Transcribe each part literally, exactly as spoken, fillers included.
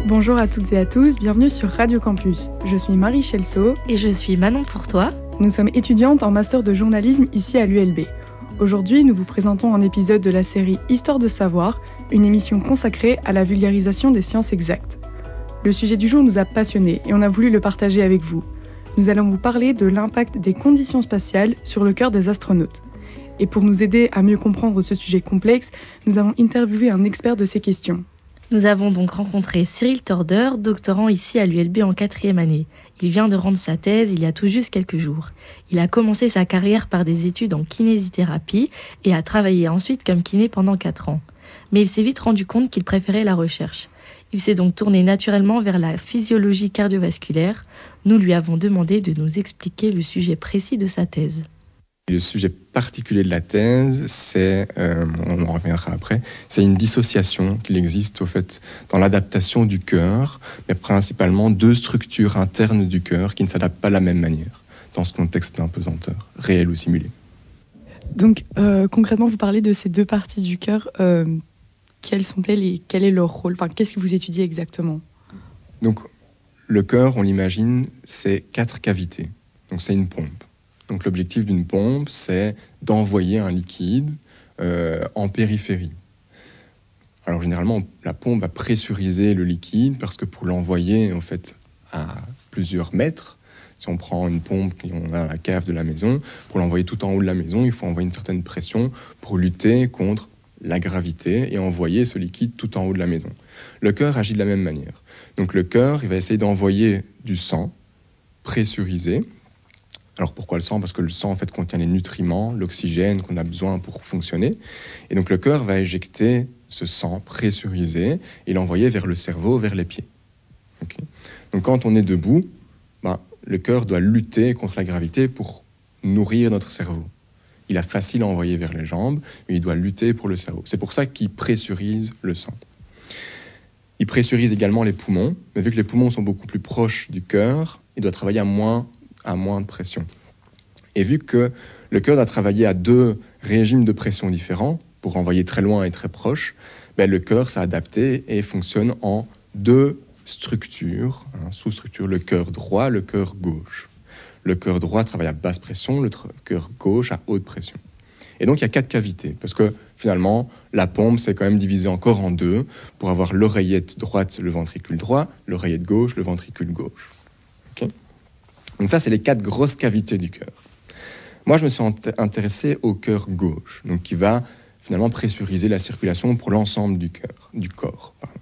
Bonjour à toutes et à tous, bienvenue sur Radio Campus. Je suis Marie Chelso et je suis Manon Pourtois. Nous sommes étudiantes en master de journalisme ici à l'U L B. Aujourd'hui, nous vous présentons un épisode de la série Histoire de savoir, une émission consacrée à la vulgarisation des sciences exactes. Le sujet du jour nous a passionnés et on a voulu le partager avec vous. Nous allons vous parler de l'impact des conditions spatiales sur le cœur des astronautes. Et pour nous aider à mieux comprendre ce sujet complexe, nous avons interviewé un expert de ces questions. Nous avons donc rencontré Cyril Torder, doctorant ici à l'U L B en quatrième année. Il vient de rendre sa thèse il y a tout juste quelques jours. Il a commencé sa carrière par des études en kinésithérapie et a travaillé ensuite comme kiné pendant quatre ans. Mais il s'est vite rendu compte qu'il préférait la recherche. Il s'est donc tourné naturellement vers la physiologie cardiovasculaire. Nous lui avons demandé de nous expliquer le sujet précis de sa thèse. Le sujet particulier de la thèse, c'est, euh, on en reviendra après, c'est une dissociation qu'il existe au fait dans l'adaptation du cœur, mais principalement deux structures internes du cœur qui ne s'adaptent pas de la même manière dans ce contexte d'impesanteur, réel ou simulé. Donc euh, concrètement, vous parlez de ces deux parties du cœur. Euh, quelles sont-elles et quel est leur rôle ? Enfin, qu'est-ce que vous étudiez exactement ? Donc le cœur, on l'imagine, c'est quatre cavités. Donc c'est une pompe. Donc l'objectif d'une pompe, c'est d'envoyer un liquide euh, en périphérie. Alors généralement, la pompe va pressuriser le liquide parce que pour l'envoyer en fait à plusieurs mètres, si on prend une pompe qu'on a à la cave de la maison, pour l'envoyer tout en haut de la maison, il faut envoyer une certaine pression pour lutter contre la gravité et envoyer ce liquide tout en haut de la maison. Le cœur agit de la même manière. Donc le cœur, il va essayer d'envoyer du sang pressurisé. Alors pourquoi le sang ? Parce que le sang en fait contient les nutriments, l'oxygène qu'on a besoin pour fonctionner. Et donc le cœur va éjecter ce sang pressurisé et l'envoyer vers le cerveau, vers les pieds. Okay. Donc quand on est debout, ben, le cœur doit lutter contre la gravité pour nourrir notre cerveau. Il est facile à envoyer vers les jambes, mais il doit lutter pour le cerveau. C'est pour ça qu'il pressurise le sang. Il pressurise également les poumons, mais vu que les poumons sont beaucoup plus proches du cœur, il doit travailler à moins à moins de pression. Et vu que le cœur doit travailler à deux régimes de pression différents, pour envoyer très loin et très proche, ben le cœur s'est adapté et fonctionne en deux structures, hein, sous-structures, le cœur droit, le cœur gauche. Le cœur droit travaille à basse pression, le tr- cœur gauche à haute pression. Et donc il y a quatre cavités, parce que finalement, la pompe s'est quand même divisée encore en deux, pour avoir l'oreillette droite, le ventricule droit, l'oreillette gauche, le ventricule gauche. Okay ? Donc ça, c'est les quatre grosses cavités du cœur. Moi, je me suis intéressé au cœur gauche, donc qui va finalement pressuriser la circulation pour l'ensemble du cœur, du corps. Pardon.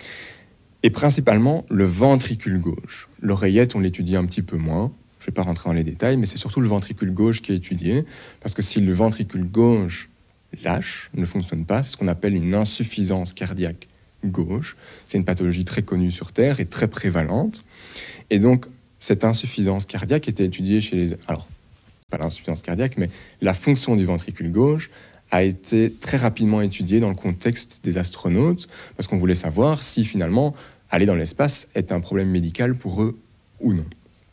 Et principalement, le ventricule gauche. L'oreillette, on l'étudie un petit peu moins. Je ne vais pas rentrer dans les détails, mais c'est surtout le ventricule gauche qui est étudié, parce que si le ventricule gauche lâche, ne fonctionne pas, c'est ce qu'on appelle une insuffisance cardiaque gauche. C'est une pathologie très connue sur Terre et très prévalente. Et donc, cette insuffisance cardiaque était étudiée chez les... Alors, pas l'insuffisance cardiaque, mais la fonction du ventricule gauche a été très rapidement étudiée dans le contexte des astronautes, parce qu'on voulait savoir si finalement aller dans l'espace est un problème médical pour eux ou non.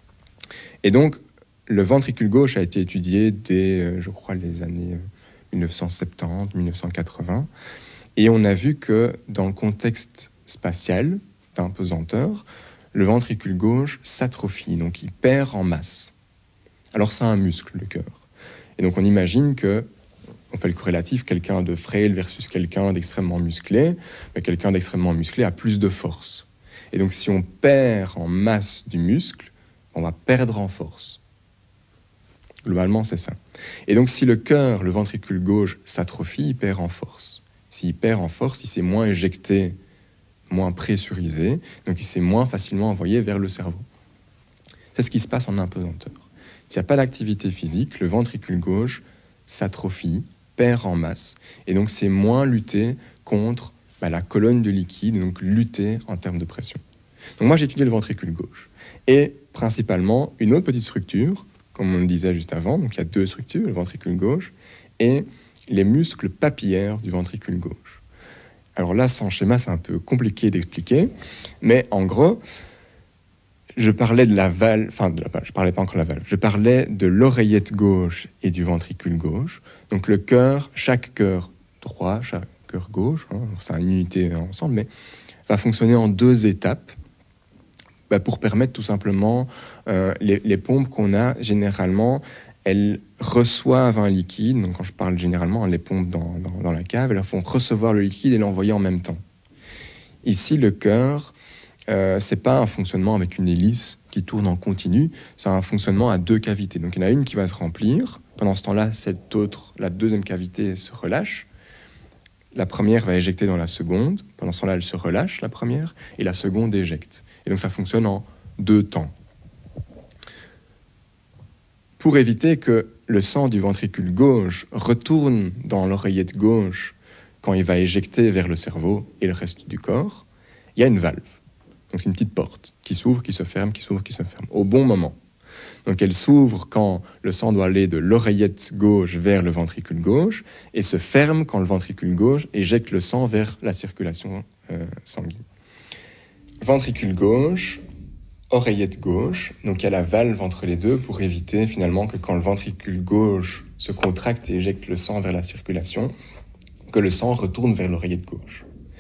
Et donc, le ventricule gauche a été étudié dès, je crois, les années dix-neuf cent soixante-dix, dix-neuf cent quatre-vingts, et on a vu que dans le contexte spatial d'impesanteur, le ventricule gauche s'atrophie, donc il perd en masse. Alors c'est un muscle, le cœur. Et donc on imagine que, on fait le corrélatif, quelqu'un de frêle versus quelqu'un d'extrêmement musclé, mais quelqu'un d'extrêmement musclé a plus de force. Et donc si on perd en masse du muscle, on va perdre en force. Globalement, c'est ça. Et donc si le cœur, le ventricule gauche s'atrophie, il perd en force. S'il perd en force, il s'est moins éjecté, moins pressurisé, donc il s'est moins facilement envoyé vers le cerveau. C'est ce qui se passe en impesanteur. S'il n'y a pas d'activité physique, le ventricule gauche s'atrophie, perd en masse, et donc c'est moins lutter contre bah, la colonne de liquide, donc lutter en termes de pression. Donc moi j'ai étudié le ventricule gauche, et principalement une autre petite structure, comme on le disait juste avant, donc il y a deux structures, le ventricule gauche, et les muscles papillaires du ventricule gauche. Alors là, sans schéma, c'est un peu compliqué d'expliquer, mais en gros, je parlais de la valve, enfin, de la, je parlais pas encore de la valve, je parlais de l'oreillette gauche et du ventricule gauche. Donc le cœur, chaque cœur droit, chaque cœur gauche, hein, c'est une unité ensemble, mais va fonctionner en deux étapes bah, pour permettre tout simplement euh, les, les pompes qu'on a généralement, elles reçoivent un liquide. Donc quand je parle généralement, les pompes dans, dans, dans la cave, elles font recevoir le liquide et l'envoyer en même temps. Ici, le cœur, euh, c'est pas un fonctionnement avec une hélice qui tourne en continu, c'est un fonctionnement à deux cavités. Donc il y en a une qui va se remplir. Pendant ce temps-là, cette autre, la deuxième cavité se relâche. La première va éjecter dans la seconde. Pendant ce temps-là, elle se relâche, la première, et la seconde éjecte. Et donc ça fonctionne en deux temps. Pour éviter que le sang du ventricule gauche retourne dans l'oreillette gauche quand il va éjecter vers le cerveau et le reste du corps, il y a une valve. Donc c'est une petite porte qui s'ouvre, qui se ferme, qui s'ouvre, qui se ferme, au bon moment. Donc elle s'ouvre quand le sang doit aller de l'oreillette gauche vers le ventricule gauche et se ferme quand le ventricule gauche éjecte le sang vers la circulation euh, sanguine. Ventricule gauche, oreillette gauche, donc il y a la valve entre les deux pour éviter finalement que quand le ventricule gauche se contracte et éjecte le sang vers la circulation, que le sang retourne vers l'oreillette gauche.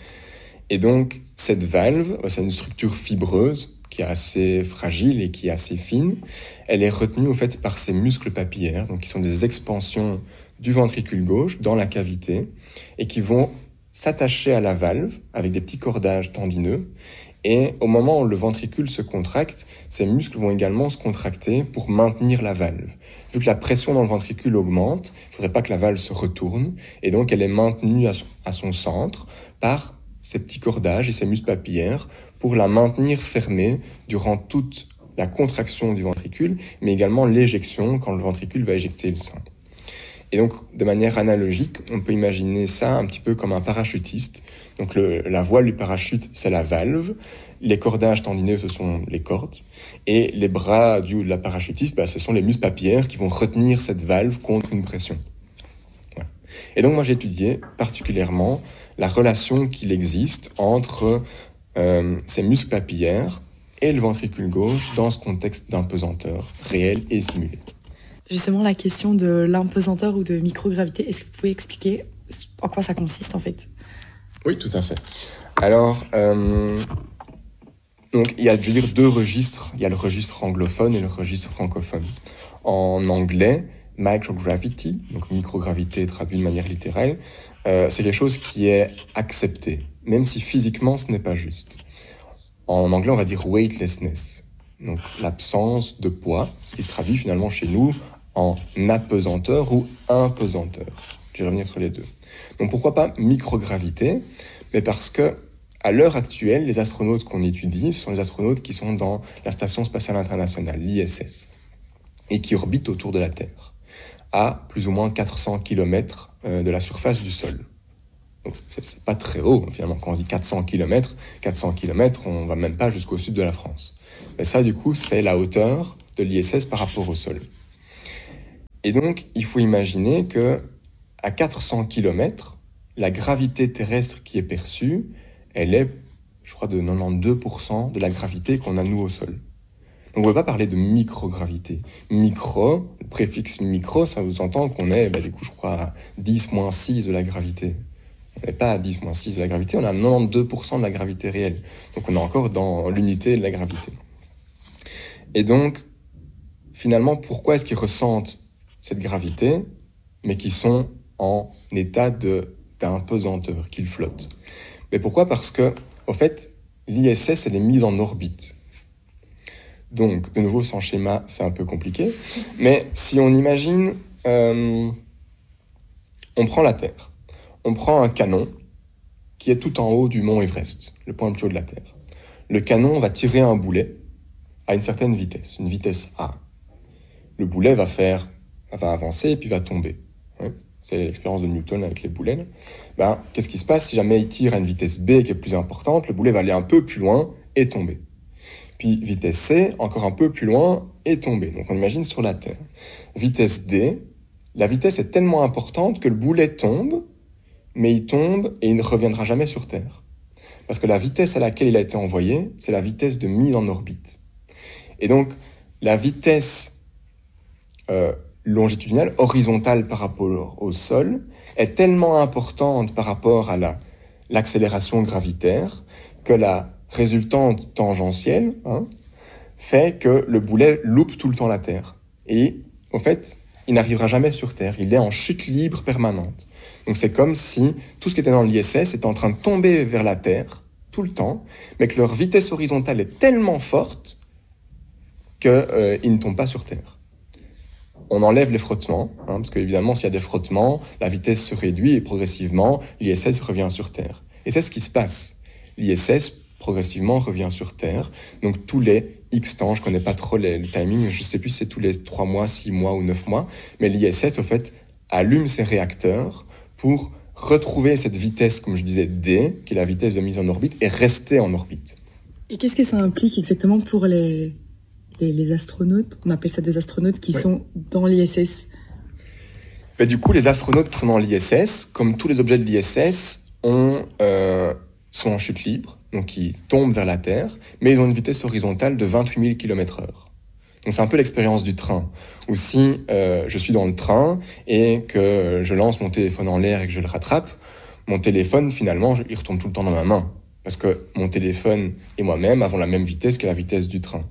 Et donc cette valve, c'est une structure fibreuse qui est assez fragile et qui est assez fine. Elle est retenue au fait par ces muscles papillaires, donc qui sont des expansions du ventricule gauche dans la cavité et qui vont s'attacher à la valve avec des petits cordages tendineux. Et au moment où le ventricule se contracte, ces muscles vont également se contracter pour maintenir la valve. Vu que la pression dans le ventricule augmente, il ne faudrait pas que la valve se retourne, et donc elle est maintenue à son, à son centre par ces petits cordages et ces muscles papillaires pour la maintenir fermée durant toute la contraction du ventricule, mais également l'éjection quand le ventricule va éjecter le sang. Et donc, de manière analogique, on peut imaginer ça un petit peu comme un parachutiste. Donc, le, la voile du parachute, c'est la valve. Les cordages tendineux, ce sont les cordes. Et les bras du de la parachutiste, bah, ce sont les muscles papillaires qui vont retenir cette valve contre une pression. Voilà. Et donc, moi, j'ai étudié particulièrement la relation qu'il existe entre euh, ces muscles papillaires et le ventricule gauche dans ce contexte d'impesanteur réel et simulé. Justement, la question de l'impesanteur ou de microgravité, est-ce que vous pouvez expliquer en quoi ça consiste en fait ? Oui, tout à fait. Alors, euh, donc, il y a, je veux dire, deux registres. Il y a le registre anglophone et le registre francophone. En anglais, microgravity, donc microgravité traduit de manière littérale, euh, c'est quelque chose qui est accepté, même si physiquement ce n'est pas juste. En anglais, on va dire weightlessness, donc l'absence de poids, ce qui se traduit finalement chez nous en apesanteur ou impesanteur. Je vais revenir sur les deux. Donc pourquoi pas microgravité ? Mais parce que à l'heure actuelle, les astronautes qu'on étudie, ce sont les astronautes qui sont dans la Station spatiale internationale, l'I S S, et qui orbitent autour de la Terre, à plus ou moins quatre cents kilomètres de la surface du sol. Donc c'est pas très haut, finalement, quand on dit quatre cents kilomètres, quatre cents kilomètres, on va même pas jusqu'au sud de la France. Mais ça, du coup, c'est la hauteur de l'I S S par rapport au sol. Et donc, il faut imaginer que à quatre cents kilomètres, la gravité terrestre qui est perçue, elle est, je crois, de quatre-vingt-douze pour cent de la gravité qu'on a nous au sol. Donc, on ne peut pas parler de microgravité. Micro, le préfixe micro, ça vous entend qu'on est, bah, du coup, je crois, à dix moins six de la gravité. On n'est pas à dix moins six de la gravité, on a quatre-vingt-douze pour cent de la gravité réelle. Donc, on est encore dans l'unité de la gravité. Et donc, finalement, pourquoi est-ce qu'ils ressentent cette gravité, mais qui sont en état de, d'impesanteur, qu'ils flottent. Mais pourquoi ? Parce que, au fait, l'I S S, elle est mise en orbite. Donc, de nouveau, sans schéma, c'est un peu compliqué. Mais si on imagine, euh, on prend la Terre, on prend un canon qui est tout en haut du mont Everest, le point le plus haut de la Terre. Le canon va tirer un boulet à une certaine vitesse, une vitesse A. Le boulet va faire va avancer et puis va tomber. Ouais. C'est l'expérience de Newton avec les boulets. Ben, qu'est-ce qui se passe si jamais il tire à une vitesse B qui est plus importante ? Le boulet va aller un peu plus loin et tomber. Puis vitesse C, encore un peu plus loin et tomber. Donc on imagine sur la Terre. Vitesse D, la vitesse est tellement importante que le boulet tombe, mais il tombe et il ne reviendra jamais sur Terre. Parce que la vitesse à laquelle il a été envoyé, c'est la vitesse de mise en orbite. Et donc, la vitesse euh, longitudinale, horizontale par rapport au sol, est tellement importante par rapport à la, l'accélération gravitaire que la résultante tangentielle hein, fait que le boulet loupe tout le temps la Terre. Et, en fait, il n'arrivera jamais sur Terre. Il est en chute libre permanente. Donc c'est comme si tout ce qui était dans l'I S S était en train de tomber vers la Terre tout le temps, mais que leur vitesse horizontale est tellement forte qu'ils euh, ne tombent pas sur Terre. On enlève les frottements, hein, parce qu'évidemment, s'il y a des frottements, la vitesse se réduit et progressivement, l'I S S revient sur Terre. Et c'est ce qui se passe. L'I S S, progressivement, revient sur Terre. Donc tous les X temps, je ne connais pas trop les, le timing, je ne sais plus si c'est tous les trois mois, six mois ou neuf mois, mais l'I S S, au fait, allume ses réacteurs pour retrouver cette vitesse, comme je disais, D, qui est la vitesse de mise en orbite, et rester en orbite. Et qu'est-ce que ça implique exactement pour les, les, les astronautes? On appelle ça des astronautes qui ouais. sont dans l'I S S. Mais du coup, les astronautes qui sont dans l'I S S, comme tous les objets de l'I S S, ont, euh, sont en chute libre, donc ils tombent vers la Terre, mais ils ont une vitesse horizontale de vingt-huit mille kilomètres heure. Donc c'est un peu l'expérience du train, où si euh, je suis dans le train et que je lance mon téléphone en l'air et que je le rattrape, mon téléphone, finalement, il retombe tout le temps dans ma main. Parce que mon téléphone et moi-même avons la même vitesse que la vitesse du train.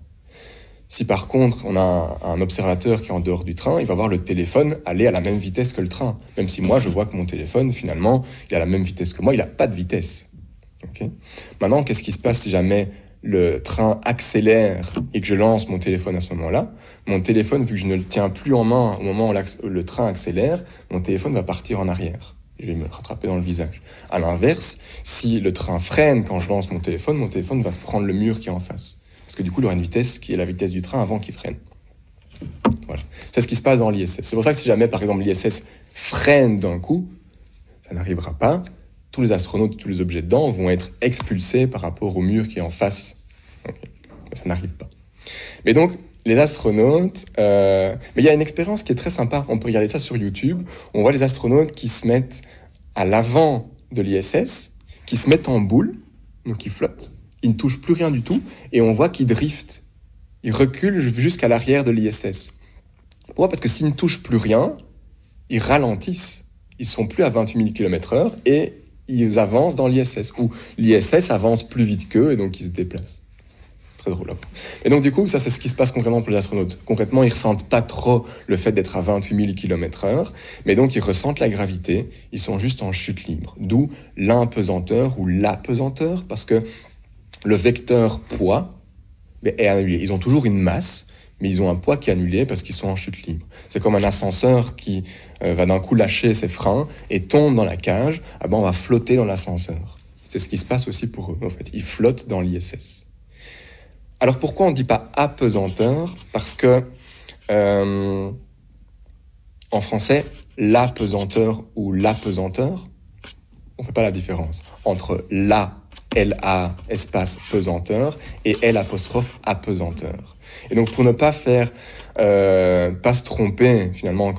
Si par contre, on a un, un observateur qui est en dehors du train, il va voir le téléphone aller à la même vitesse que le train. Même si moi, je vois que mon téléphone, finalement, il a la même vitesse que moi, il n'a pas de vitesse. Okay. Maintenant, qu'est-ce qui se passe si jamais le train accélère et que je lance mon téléphone à ce moment-là? Mon téléphone, vu que je ne le tiens plus en main au moment où le train accélère, mon téléphone va partir en arrière. Je vais me rattraper dans le visage. À l'inverse, si le train freine quand je lance mon téléphone, mon téléphone va se prendre le mur qui est en face. Parce que du coup, il aura une vitesse qui est la vitesse du train avant qu'il freine. Voilà. C'est ce qui se passe dans l'I S S. C'est pour ça que si jamais, par exemple, l'I S S freine d'un coup, ça n'arrivera pas. Tous les astronautes, tous les objets dedans vont être expulsés par rapport au mur qui est en face. Okay. Mais ça n'arrive pas. Mais donc, les astronautes... Euh... Mais il y a une expérience qui est très sympa. On peut regarder ça sur YouTube. On voit les astronautes qui se mettent à l'avant de l'I S S, qui se mettent en boule, donc ils flottent. Ils ne touchent plus rien du tout. Et on voit qu'ils driftent. Ils reculent jusqu'à l'arrière de l'I S S. Pourquoi ? Parce que s'ils ne touchent plus rien, ils ralentissent. Ils ne sont plus à vingt-huit mille kilomètres heure et ils avancent dans l'I S S, ou l'I S S avance plus vite qu'eux, et donc ils se déplacent. Très drôle. Hein. Et donc du coup, ça c'est ce qui se passe concrètement pour les astronautes. Concrètement, ils ressentent pas trop le fait d'être à vingt-huit mille kilomètres heure, mais donc ils ressentent la gravité, ils sont juste en chute libre. D'où l'impesanteur ou l'apesanteur, parce que le vecteur poids est annulé. Ils ont toujours une masse, mais ils ont un poids qui est annulé parce qu'ils sont en chute libre. C'est comme un ascenseur qui euh, va d'un coup lâcher ses freins et tombe dans la cage, ah ben on va flotter dans l'ascenseur. C'est ce qui se passe aussi pour eux, en fait. Ils flottent dans l'I S S. Alors pourquoi on ne dit pas apesanteur ? Parce que, euh, en français, l'apesanteur ou l'apesanteur, on ne fait pas la différence entre la, L-A, espace pesanteur, et L apostrophe apesanteur. Et donc, pour ne pas faire, euh, pas se tromper, finalement,